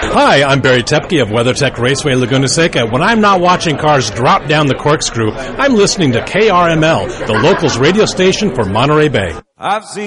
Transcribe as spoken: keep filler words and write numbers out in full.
Hi, I'm Barry Tepke of WeatherTech Raceway Laguna Seca. When I'm not watching cars drop down the corkscrew, I'm listening to K R M L, the locals radio station for Monterey Bay. I've seen